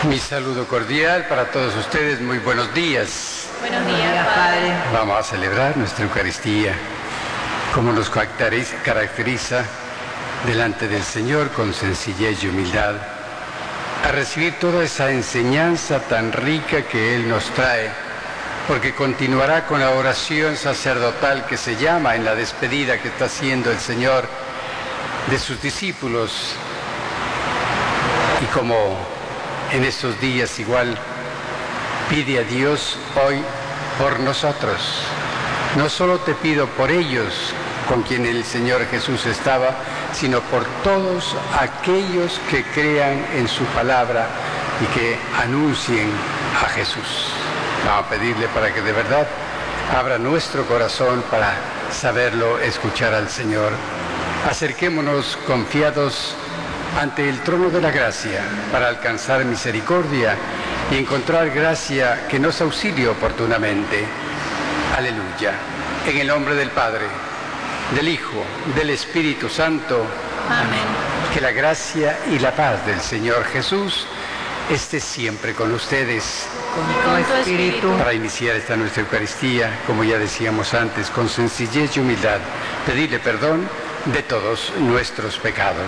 Mi saludo cordial para todos ustedes, muy buenos días. Buenos días, Padre. Vamos a celebrar nuestra Eucaristía, como nos caracteriza delante del Señor con sencillez y humildad, a recibir toda esa enseñanza tan rica que Él nos trae, porque continuará con la oración sacerdotal que se llama en la despedida que está haciendo el Señor de sus discípulos. Y como en estos días igual pide a Dios hoy por nosotros. No solo te pido por ellos con quien el Señor Jesús estaba, sino por todos aquellos que crean en su palabra y que anuncien a Jesús. Vamos a pedirle para que de verdad abra nuestro corazón para saberlo escuchar al Señor. Acerquémonos confiados ante el trono de la gracia para alcanzar misericordia y encontrar gracia que nos auxilie oportunamente. Aleluya. En el nombre del Padre, del Hijo, del Espíritu Santo. Amén. Que la gracia y la paz del Señor Jesús esté siempre con ustedes. Con tu espíritu. Para iniciar esta nuestra Eucaristía, como ya decíamos antes, con sencillez y humildad, pedirle perdón de todos nuestros pecados.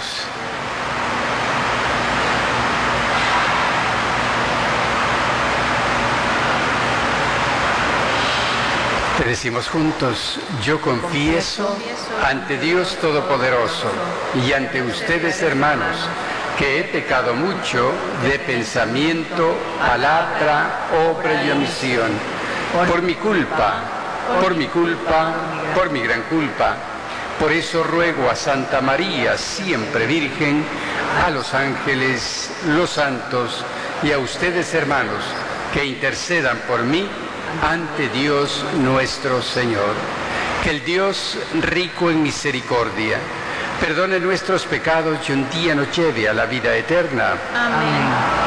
Te decimos juntos: yo confieso ante Dios Todopoderoso y ante ustedes, hermanos, que he pecado mucho de pensamiento, palabra, obra y omisión, por mi culpa, por mi gran culpa. Por eso ruego a Santa María, siempre Virgen, a los ángeles, los santos y a ustedes, hermanos, que intercedan por mí ante Dios nuestro Señor. Que el Dios rico en misericordia perdone nuestros pecados y un día nos lleve a la vida eterna. Amén.